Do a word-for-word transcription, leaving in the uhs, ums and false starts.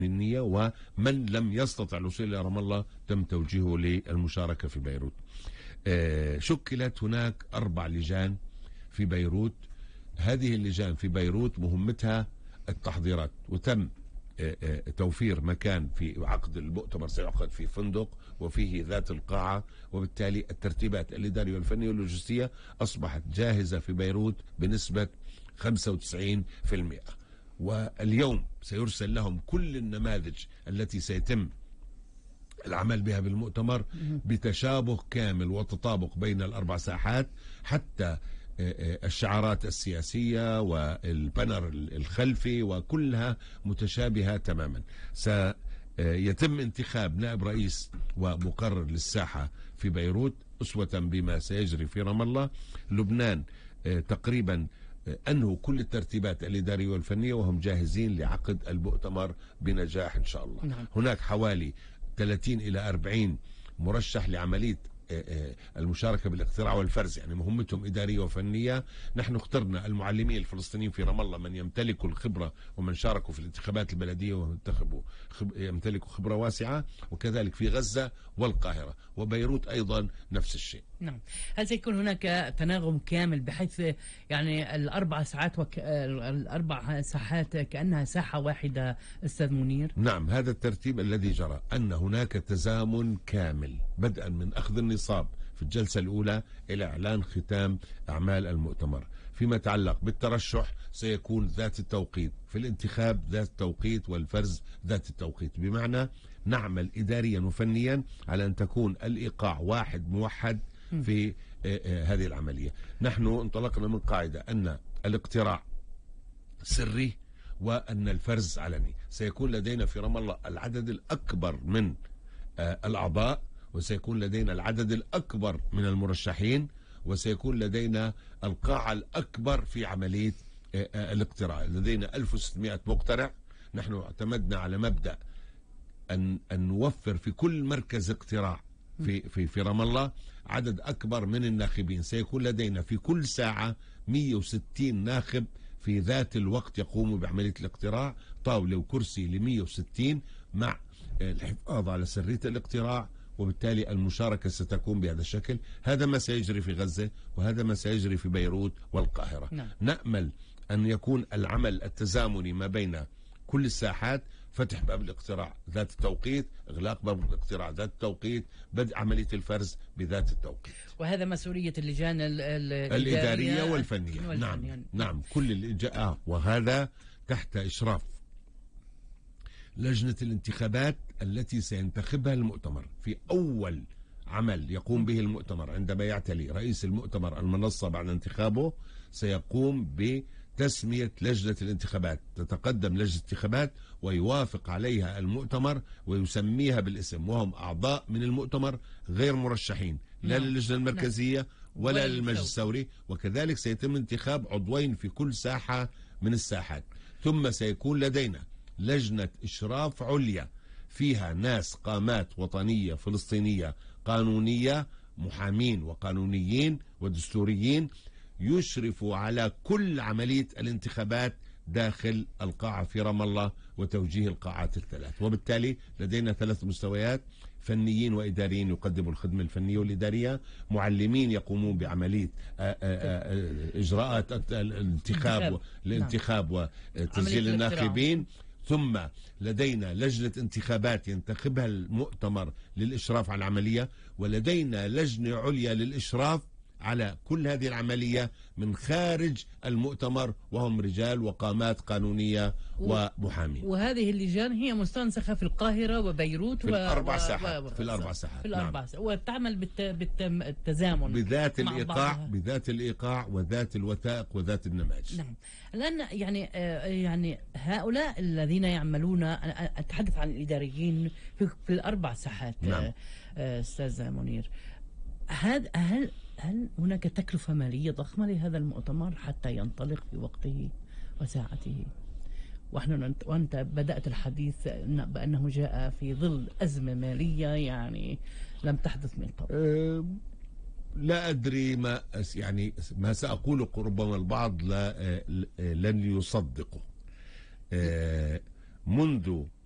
النية، ومن لم يستطع الوصول إلى رام الله تم توجيهه للمشاركة في بيروت. شكلت هناك أربع لجان في بيروت. هذه اللجان في بيروت مهمتها التحضيرات، وتم توفير مكان في عقد المؤتمر، سيعقد في فندق وفيه ذات القاعة، وبالتالي الترتيبات الإدارية والفنية واللوجستية أصبحت جاهزة في بيروت بنسبة خمسة وتسعين بالمئة. واليوم سيرسل لهم كل النماذج التي سيتم العمل بها بالمؤتمر بتشابه كامل وتطابق بين الأربع ساحات، حتى الشعارات السياسية والبانر الخلفي وكلها متشابهة تماما. سيتم انتخاب نائب رئيس ومقرر للساحة في بيروت أسوة بما سيجري في رام الله. لبنان تقريبا أنهوا كل الترتيبات الإدارية والفنية وهم جاهزين لعقد المؤتمر بنجاح إن شاء الله. نعم. هناك حوالي ثلاثين إلى أربعين مرشح لعملية المشاركة بالاقتراع والفرز، يعني مهمتهم إدارية وفنية. نحن اخترنا المعلمين الفلسطينيين في رام الله من يمتلكوا الخبرة ومن شاركوا في الانتخابات البلدية وانتخبوا يمتلكوا خبرة واسعة، وكذلك في غزة والقاهرة وبيروت أيضا نفس الشيء. نعم. هل سيكون هناك تناغم كامل بحيث يعني الأربع ساعات وك... الأربع ساحات كأنها ساحة واحدة أستاذ منير؟ نعم، هذا الترتيب الذي جرى، أن هناك تزامن كامل بدءا من أخذ النصاب في الجلسة الأولى إلى إعلان ختام أعمال المؤتمر. فيما يتعلق بالترشح سيكون ذات التوقيت، في الانتخاب ذات التوقيت، والفرز ذات التوقيت، بمعنى نعمل إداريا وفنيا على أن تكون الإيقاع واحد موحد في هذه العملية. نحن انطلقنا من قاعدة أن الاقتراع سري وأن الفرز علني. سيكون لدينا في رام الله العدد الأكبر من الأعضاء، وسيكون لدينا العدد الأكبر من المرشحين، وسيكون لدينا القاعة الأكبر في عملية الاقتراع. لدينا ألف وستمائة مقترع. نحن اعتمدنا على مبدأ أن, أن نوفر في كل مركز اقتراع في, في, في رام الله عدد أكبر من الناخبين. سيكون لدينا في كل ساعة مئة وستين ناخب في ذات الوقت يقوموا بعملية الاقتراع، طاولة وكرسي ل مئة وستين، مع الحفاظ على سرية الاقتراع، وبالتالي المشاركة ستكون بهذا الشكل. هذا ما سيجري في غزة، وهذا ما سيجري في بيروت والقاهرة. نعم. نأمل أن يكون العمل التزامني ما بين كل الساحات، فتح باب الاقتراع ذات التوقيت، اغلاق باب الاقتراع ذات التوقيت، بدء عملية الفرز بذات التوقيت. وهذا مسؤولية اللجان الإدارية, الإدارية والفنية. والفنية. نعم يعني. نعم كل الإجراءات، وهذا تحت إشراف لجنة الانتخابات التي سينتخبها المؤتمر. في أول عمل يقوم به المؤتمر عندما يعتلي رئيس المؤتمر المنصة بعد انتخابه، سيقوم ب تسمية لجنة الانتخابات. تتقدم لجنة الانتخابات ويوافق عليها المؤتمر ويسميها بالاسم، وهم أعضاء من المؤتمر غير مرشحين لا للجنة المركزية ولا للمجلس الثوري. وكذلك سيتم انتخاب عضوين في كل ساحة من الساحات. ثم سيكون لدينا لجنة إشراف عليا فيها ناس قامات وطنية فلسطينية قانونية، محامين وقانونيين ودستوريين، يشرفوا على كل عملية الانتخابات داخل القاعة في رام الله وتوجيه القاعات الثلاث. وبالتالي لدينا ثلاث مستويات: فنيين وإداريين يقدموا الخدمة الفنية والإدارية، معلمين يقومون بعملية إجراءات الانتخاب الانتخاب وتسجيل الناخبين، ثم لدينا لجنة انتخابات ينتخبها المؤتمر للإشراف على العملية، ولدينا لجنة عليا للإشراف على كل هذه العملية من خارج المؤتمر، وهم رجال وقامات قانونية ومحامين. وهذه اللجان هي مستنسخة في القاهرة وبيروت في الأربع ساحات. في الأربع ساحات. في الأربع ساحات. وتعمل بالت... بالتزامن بذات الإيقاع بذات الإيقاع وذات الوثائق وذات النماذج. نعم. الآن يعني يعني هؤلاء الذين يعملون، أتحدث عن الإداريين في, في الأربع ساحات. نعم. أستاذ منير، هل هل هل هناك تكلفة مالية ضخمة لهذا المؤتمر حتى ينطلق في وقته وساعته؟ ونحن وأنت بدأت الحديث بأنه جاء في ظل أزمة مالية يعني لم تحدث من قبل. أه لا أدري ما يعني ما سأقوله، ربما البعض لا لن يصدقه. أه منذ